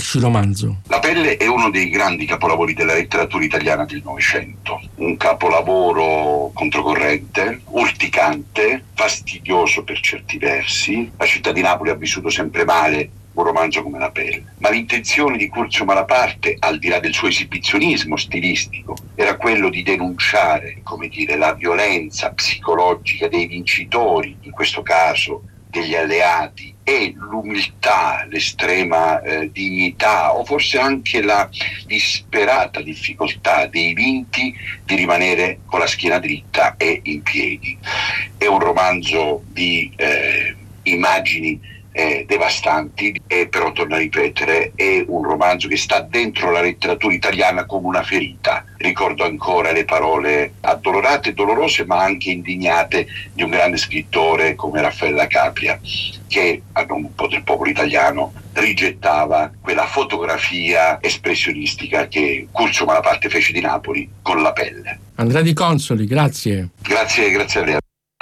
sul romanzo? La pelle è uno dei grandi capolavori della letteratura italiana del Novecento, un capolavoro controcorrente, urticante, fastidioso per certi versi. La città di Napoli ha vissuto sempre male un romanzo come La pelle, ma l'intenzione di Curzio Malaparte, al di là del suo esibizionismo stilistico, era quello di denunciare, come dire, la violenza psicologica dei vincitori, in questo caso degli alleati, e l'umiltà, l'estrema dignità, o forse anche la disperata difficoltà dei vinti di rimanere con la schiena dritta e in piedi. È un romanzo di immagini devastanti, e però, torno a ripetere, è un romanzo che sta dentro la letteratura italiana come una ferita. Ricordo ancora le parole addolorate e dolorose, ma anche indignate, di un grande scrittore come Raffaella Capria, che a nome un po' del popolo italiano rigettava quella fotografia espressionistica che Curzio Malaparte fece di Napoli con La pelle. Andrea Di Consoli, grazie. Grazie a lei.